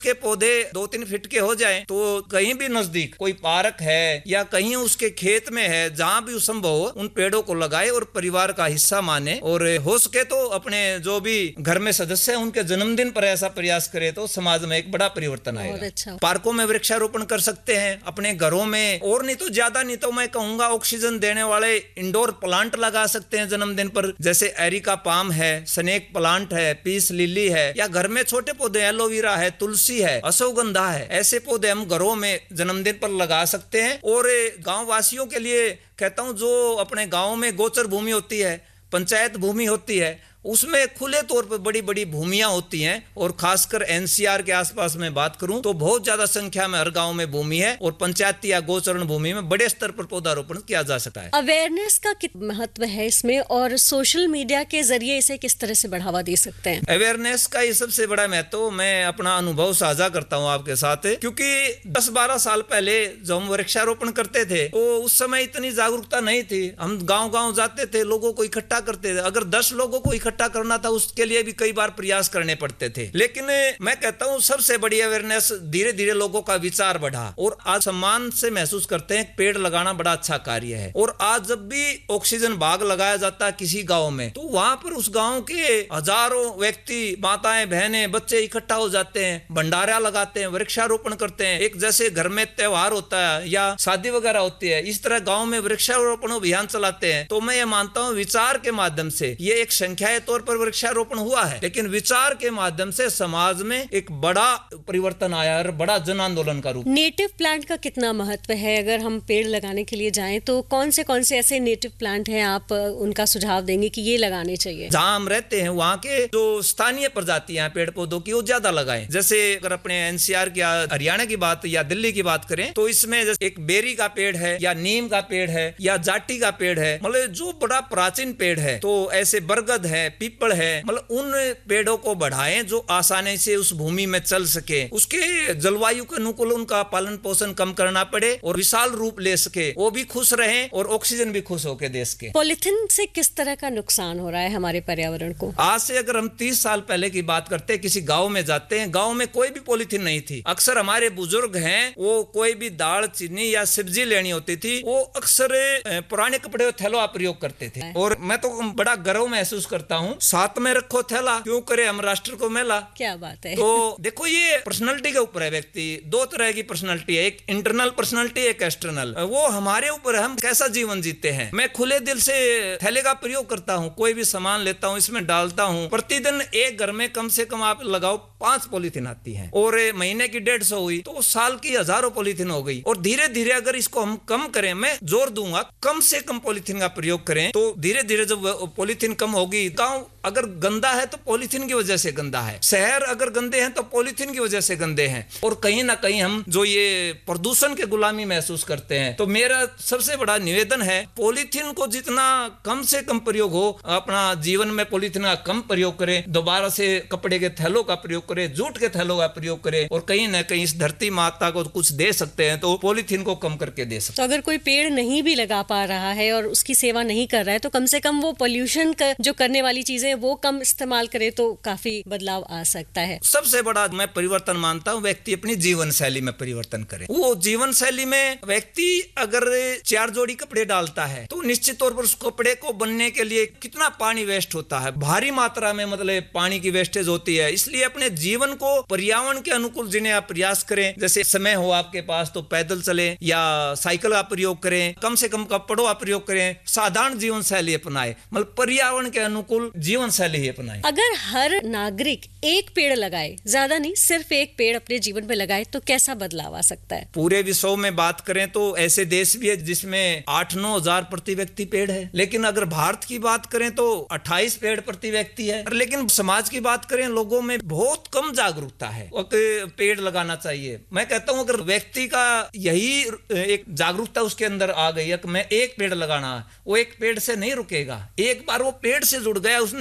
के पौधे 2-3 फीट के हो जाएं तो कहीं भी नजदीक कोई पार्क है या कहीं उसके खेत में है, जहां भी संभव हो उन पेड़ों को लगाए और परिवार का हिस्सा माने। और हो सके तो अपने जो भी घर में सदस्य है उनके जन्मदिन पर ऐसा प्रयास करे तो समाज में एक बड़ा परिवर्तन आएगा। अच्छा। पार्कों में वृक्षारोपण कर सकते हैं, अपने घरों में, और नहीं तो ज्यादा नहीं तो मैं कहूंगा ऑक्सीजन देने वाले इंडोर प्लांट लगा सकते हैं जन्मदिन पर, जैसे एरिका पाम है, स्नेक प्लांट है, पीस लिली है, या घर में छोटे पौधे एलोवेरा है, तुलसी है, अश्वगंधा है, ऐसे पौधे हम घरों में जन्मदिन पर लगा सकते हैं। और गांव वासियों के लिए कहता हूं, जो अपने गांव में गोचर भूमि होती है, पंचायत भूमि होती है, उसमें खुले तौर पर बड़ी बड़ी भूमियां होती हैं, और खासकर एनसीआर के आसपास में बात करूं तो बहुत ज्यादा संख्या में हर गांव में भूमि है, और पंचायती या गोचरण भूमि में बड़े स्तर पर पौधारोपण किया जा सकता है। अवेयरनेस का कितना महत्व है इसमें, और सोशल मीडिया के जरिए इसे किस तरह से बढ़ावा दे सकते हैं? अवेयरनेस का ये सबसे बड़ा महत्व मैं अपना अनुभव साझा करता हूं आपके साथ, क्योंकि 10-12 साल पहले जब हम वृक्षारोपण करते थे तो उस समय इतनी जागरूकता नहीं थी। हम गांव-गांव जाते थे, लोगों को इकट्ठा करते थे। अगर 10 लोगों को इकट्ठा करना था उसके लिए भी कई बार प्रयास करने पड़ते थे। लेकिन मैं कहता हूं सबसे बड़ी अवेयरनेस, धीरे धीरे लोगों का विचार बढ़ा और आज सम्मान से महसूस करते हैं पेड़ लगाना बड़ा अच्छा कार्य है। और आज जब भी ऑक्सीजन बाग लगाया जाता है किसी गांव में, तो वहां पर उस गांव के हजारों व्यक्ति, माताएं, बहनें, बच्चे इकट्ठा हो जाते हैं, भंडारा लगाते हैं, वृक्षारोपण करते हैं। एक जैसे घर में त्योहार होता है या शादी वगैरह होती है, इस तरह गांव में वृक्षारोपण अभियान चलाते हैं। तो मैं ये मानता हूं विचार के माध्यम से, ये एक संख्या तौर पर वृक्षारोपण हुआ है, लेकिन विचार के माध्यम से समाज में एक बड़ा परिवर्तन आया और बड़ा जन आंदोलन का रूप। नेटिव प्लांट का कितना महत्व है? अगर हम पेड़ लगाने के लिए जाएं तो कौन से ऐसे नेटिव प्लांट हैं, आप उनका सुझाव देंगे कि ये लगाने चाहिए? जहां हम रहते हैं वहां के जो स्थानीय प्रजातियां पेड़ पौधों की, वो ज्यादा लगाएं। जैसे अगर अपने एनसीआर की, हरियाणा की बात या दिल्ली की बात करें तो इसमें एक बेरी का पेड़ है, या नीम का पेड़ है, या जाटी का पेड़ है, मतलब जो बड़ा प्राचीन पेड़ है। तो ऐसे बरगद है, पीपल है, मतलब उन पेड़ों को बढ़ाएं जो आसानी से उस भूमि में चल सके, उसके जलवायु के अनुकूल उनका पालन पोषण कम करना पड़े और विशाल रूप ले सके, वो भी खुश रहें और ऑक्सीजन भी खुश होके दे सके। पॉलिथीन से किस तरह का नुकसान हो रहा है हमारे पर्यावरण को? आज से अगर हम 30 साल पहले की बात करते हैं, किसी गांव में जाते हैं, गांव में कोई भी पॉलिथीन नहीं थी। अक्सर हमारे बुजुर्ग हैं, वो कोई भी दाल, चीनी या सब्जी लेनी होती थी, वो अक्सर पुराने कपड़े थैलों का प्रयोग करते थे। और मैं तो बड़ा गर्व महसूस करता हूँ, साथ में रखो थैला, क्यों करे हम राष्ट्र को मेला। क्या बात है। तो देखो ये पर्सनालिटी के ऊपर है। व्यक्ति दो तरह की पर्सनालिटी है, एक इंटरनल पर्सनालिटी, एक एक्सटर्नल। वो हमारे ऊपर है, हम कैसा जीवन जीते हैं। मैं खुले दिल से थैले का प्रयोग करता हूँ, कोई भी सामान लेता हूँ इसमें डालता हूँ। प्रतिदिन एक घर में कम से कम आप लगाओ 5 पॉलीथीन आती है, और महीने की 150 हुई तो साल की हजारों पॉलीथीन हो गई। और धीरे धीरे अगर इसको हम कम करें, मैं जोर दूंगा कम से कम पॉलीथीन का प्रयोग करें, तो धीरे धीरे जब पॉलीथीन कम होगी, गाँव अगर गंदा है तो पॉलीथीन की वजह से गंदा है, शहर अगर गंदे हैं तो पॉलीथीन की वजह से गंदे हैं, और कहीं ना कहीं हम जो ये प्रदूषण के गुलामी महसूस करते हैं। तो मेरा सबसे बड़ा निवेदन है, पॉलीथीन को जितना कम से कम प्रयोग हो, अपना जीवन में पॉलीथीन का कम प्रयोग करें, दोबारा से कपड़े के थैलों का प्रयोग करें, जूट के थैलों का प्रयोग करें, और कहीं ना कहीं इस धरती माता को कुछ दे सकते हैं तो पॉलीथीन को कम करके दे सकते हैं। तो अगर कोई पेड़ नहीं भी लगा पा रहा है और उसकी सेवा नहीं कर रहा है, तो कम से कम वो पोल्यूशन जो करने वाली चीजें वो कम इस्तेमाल करे तो काफी बदलाव आ सकता है। सबसे बड़ा मैं परिवर्तन मानता हूँ, व्यक्ति अपनी जीवन शैली में परिवर्तन करे। वो जीवन शैली में व्यक्ति अगर 4 जोड़ी कपड़े डालता है तो निश्चित तौर पर उस कपड़े को बनने के लिए कितना पानी वेस्ट होता है, भारी मात्रा में मतलब पानी की वेस्टेज होती है। इसलिए अपने जीवन को पर्यावरण के अनुकूल जीने आप प्रयास करें। जैसे समय हो आपके पास तो पैदल चले या साइकिल का प्रयोग करें, कम से कम कपड़ों का प्रयोग करें, साधारण जीवन शैली अपनाए, मतलब पर्यावरण के अनुकूल जीवन शैली ही अपनाए। अगर हर नागरिक एक पेड़ लगाए, ज्यादा नहीं, सिर्फ एक पेड़ अपने जीवन में लगाए, तो कैसा बदलाव आ सकता है? पूरे विश्व में बात करें तो ऐसे देश भी है जिसमें 8-9 हजार प्रति व्यक्ति पेड़ है, लेकिन अगर भारत की बात करें तो 28 पेड़ प्रति व्यक्ति है। लेकिन समाज की बात करें, लोगों में बहुत कम जागरूकता है, पेड़ लगाना चाहिए। मैं कहता हूं अगर व्यक्ति का यही एक जागरूकता उसके अंदर आ गई है कि मैं एक पेड़ लगाना, वो एक पेड़ से नहीं रुकेगा। एक बार वो पेड़ से जुड़ गया, उसने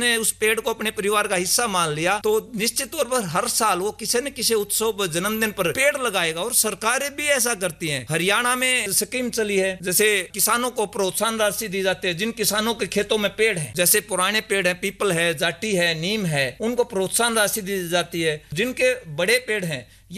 उसने उस पेड़ को अपने परिवार का हिस्सा मान लिया तो निश्चित तौर पर हर साल वो किसी न किसी उत्सव जन्मदिन पर पेड़ लगाएगा। और सरकारें भी ऐसा करती हैं। हरियाणा में स्कीम चली है, जैसे किसानों को प्रोत्साहन राशि दी जाती है। जिन किसानों के खेतों में पेड़ है, जैसे पुराने पेड़ है, पीपल है, जाटी है, नीम है, उनको प्रोत्साहन राशि दी जाती है। जिनके बड़े पेड़ हैं